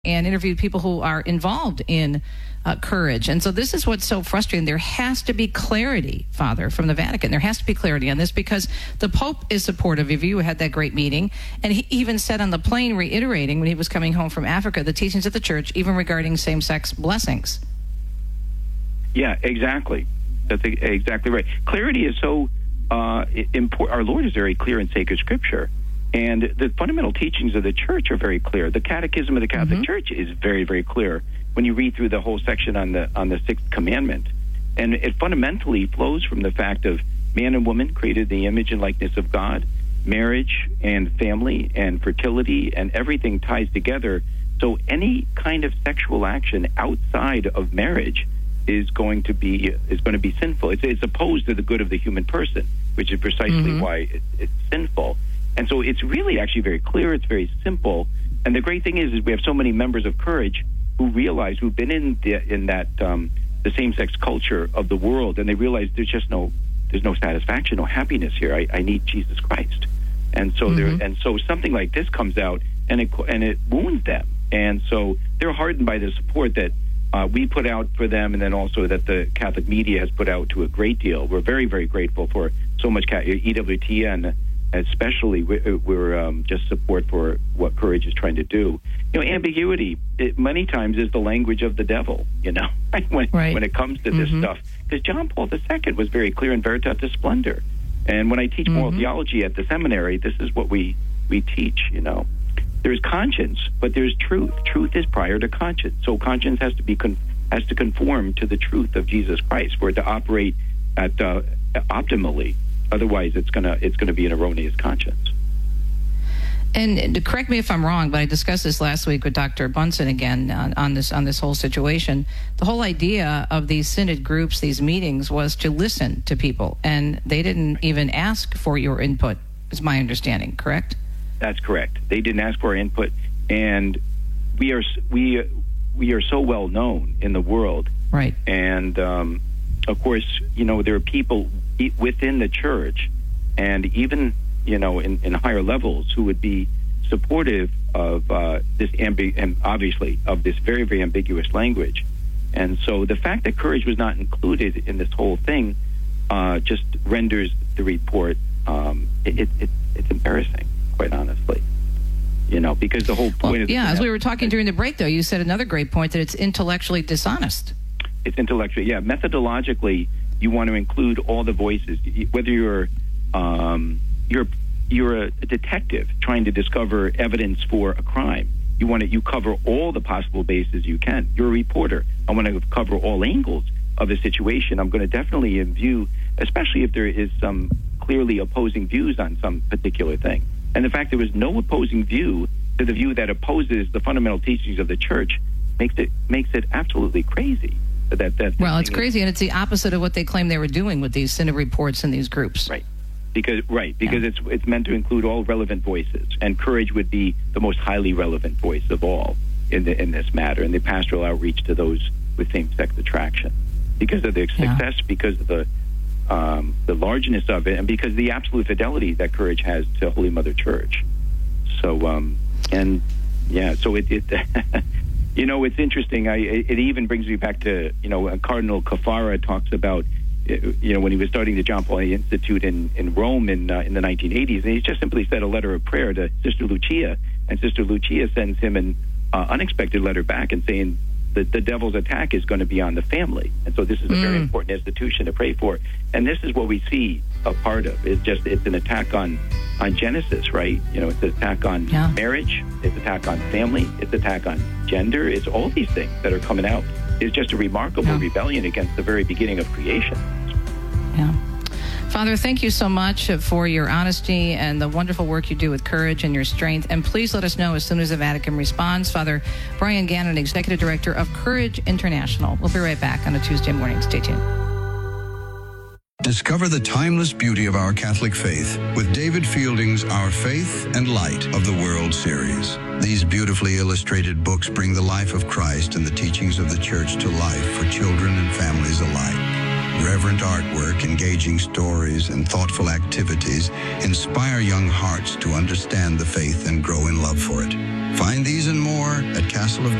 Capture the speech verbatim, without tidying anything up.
and interviewed people who are involved in uh, Courage. And so this is what's so frustrating. There has to be clarity, Father, from the Vatican. There has to be clarity on this because the Pope is supportive of you. We had that great meeting. And he even said on the plane, reiterating when he was coming home from Africa, the teachings of the Church, even regarding same-sex blessings. Yeah, exactly. That's exactly right. Clarity is so uh, important. Our Lord is very clear in sacred Scripture. And the fundamental teachings of the Church are very clear. The Catechism of the Catholic mm-hmm. Church is very, very clear when you read through the whole section on the on the Sixth Commandment. And it fundamentally flows from the fact of man and woman created in the image and likeness of God, marriage and family and fertility and everything ties together. So any kind of sexual action outside of marriage is going to be is going to be sinful. It's, it's opposed to the good of the human person, which is precisely mm-hmm. why it, it's sinful. And so it's really actually very clear. It's very simple. And the great thing is, is we have so many members of Courage who realize, who've been in the, in that um, the same-sex culture of the world, and they realize there's just no there's no satisfaction, no happiness here. I, I need Jesus Christ. And so mm-hmm. there and so something like this comes out, and it and it wounds them. And so they're hardened by the support that uh, we put out for them, and then also that the Catholic media has put out to a great deal. We're very, very grateful for so much E W T N. Especially, we're um, just support for what Courage is trying to do. You know, ambiguity, it, many times, is the language of the devil, you know, when, right. when it comes to this mm-hmm. stuff. Because John Paul the Second was very clear in Veritatis Splendor. And when I teach mm-hmm. moral theology at the seminary, this is what we, we teach, you know. There's conscience, but there's truth. Truth is prior to conscience. So conscience has to be con- has to conform to the truth of Jesus Christ for it to operate at uh, optimally. Otherwise, it's gonna it's gonna be an erroneous conscience. And correct me if I'm wrong, but I discussed this last week with Doctor Bunsen again on, on this on this whole situation. The whole idea of these synod groups, these meetings, was to listen to people, and they didn't even ask for your input. Is my understanding correct? That's correct. They didn't ask for our input, and we are we we are so well known in the world, right? And um, of course, you know, there are people within the Church, and even, you know, in, in higher levels, who would be supportive of uh, this, ambi- and obviously, of this very, very ambiguous language. And so the fact that Courage was not included in this whole thing uh, just renders the report, um, it, it, it, it's embarrassing, quite honestly. You know, because the whole point well, of yeah, as we were talking during the break, though, you said another great point, that it's intellectually dishonest. It's intellectually, yeah, methodologically, you want to include all the voices, whether you're um, you're you're a detective trying to discover evidence for a crime. You want to you cover all the possible bases you can. You're a reporter. I want to cover all angles of a situation. I'm going to definitely view, especially if there is some clearly opposing views on some particular thing. And the fact there was no opposing view to the view that opposes the fundamental teachings of the Church makes it makes it absolutely crazy. That, that well, it's crazy, is, and it's the opposite of what they claim they were doing with these synod reports and these groups. Right, because right because yeah. it's it's meant to include all relevant voices, and Courage would be the most highly relevant voice of all in the, in this matter, and the pastoral outreach to those with same-sex attraction, because of the success, yeah. because of the um, the largeness of it, and because of the absolute fidelity that Courage has to Holy Mother Church. So, um, and yeah, so it. it You know, it's interesting. I, it even brings me back to, you know, Cardinal Caffarra talks about, you know, when he was starting the John Paul Institute in, in Rome in uh, in the nineteen eighties, and he just simply said a letter of prayer to Sister Lucia, and Sister Lucia sends him an uh, unexpected letter back and saying that the devil's attack is going to be on the family, and so this is a mm. very important institution to pray for. And this is what we see a part of. It's just it's an attack on on Genesis, right? You know, it's an attack on yeah. marriage, it's an attack on family, it's an attack on gender. It's all these things that are coming out. It's just a remarkable yeah. rebellion against the very beginning of creation. Yeah. Father, thank you so much for your honesty and the wonderful work you do with Courage and your strength. And please let us know as soon as the Vatican responds. Father Brian Gannon, Executive Director of Courage International. We'll be right back on a Tuesday morning. Stay tuned. Discover the timeless beauty of our Catholic faith with David Fielding's Our Faith and Light of the World series. These beautifully illustrated books bring the life of Christ and the teachings of the Church to life for children and families alike. Reverent artwork, engaging stories, and thoughtful activities inspire young hearts to understand the faith and grow in love for it. Find these and more at Castle of